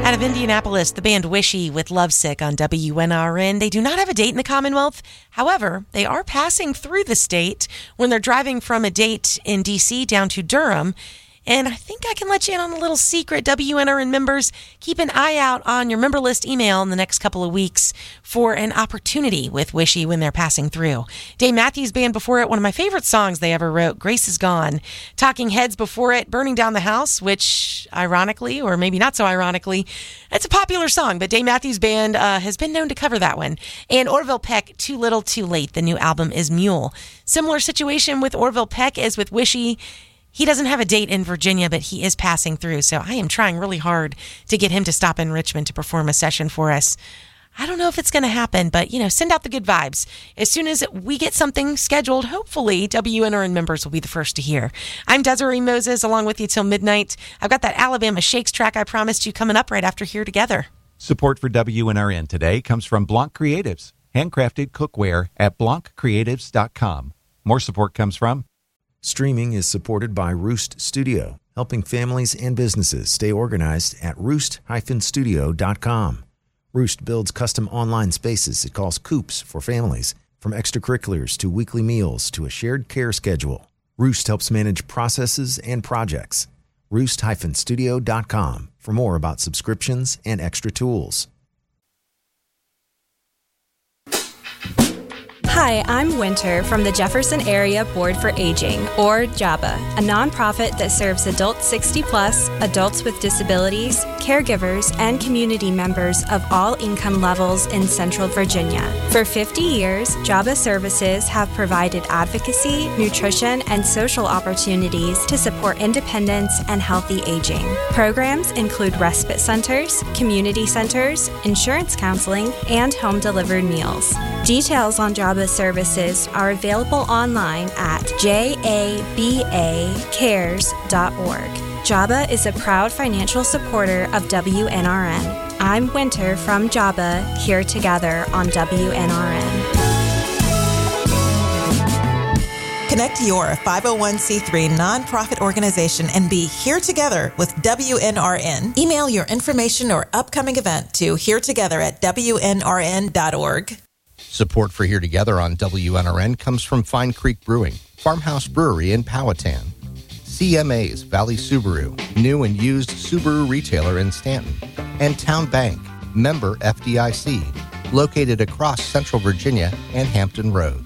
Out of Indianapolis, the band Wishy with Lovesick on WNRN. They do not have a date in the Commonwealth. However, they are passing through the state when they're driving from a date in D.C. down to Durham. And I think I can let you in on a little secret. WNRN members, keep an eye out on your member list email in the next couple of weeks for an opportunity with Wishy when they're passing through. Dave Matthews Band before it, one of my favorite songs they ever wrote, Grace Is Gone. Talking Heads before it, Burning Down the House, which ironically, or maybe not so ironically, it's a popular song, but Dave Matthews Band has been known to cover that one. And Orville Peck, Too Little Too Late. The new album is Mule. Similar situation with Orville Peck as with Wishy. He doesn't have a date in Virginia, but he is passing through. So I am trying really hard to get him to stop in Richmond to perform a session for us. I don't know if it's going to happen, but, send out the good vibes. As soon as we get something scheduled, hopefully WNRN members will be the first to hear. I'm Desiree Moses, along with you till midnight. I've got that Alabama Shakes track I promised you coming up right after Here Together. Support for WNRN today comes from Blanc Creatives, handcrafted cookware at blanccreatives.com. More support comes from Streaming is supported by Roost Studio, helping families and businesses stay organized at roost-studio.com. Roost builds custom online spaces it calls Coops for families, from extracurriculars to weekly meals to a shared care schedule. Roost helps manage processes and projects. Roost-studio.com for more about subscriptions and extra tools. Hi, I'm Winter from the Jefferson Area Board for Aging, or JABA, a nonprofit that serves adults 60 plus, adults with disabilities, caregivers, and community members of all income levels in Central Virginia. For 50 years, JABA services have provided advocacy, nutrition, and social opportunities to support independence and healthy aging. Programs include respite centers, community centers, insurance counseling, and home-delivered meals. Details on JABA services are available online at jabacares.org. JABA is a proud financial supporter of WNRN. I'm Winter from JABA, here together on WNRN. Connect your 501c3 nonprofit organization and be here together with WNRN. Email your information or upcoming event to heretogether@WNRN.org. Support for Here Together on WNRN comes from Fine Creek Brewing, Farmhouse Brewery in Powhatan, CMA's Valley Subaru, new and used Subaru retailer in Stanton, and Town Bank, member FDIC, located across Central Virginia and Hampton Roads.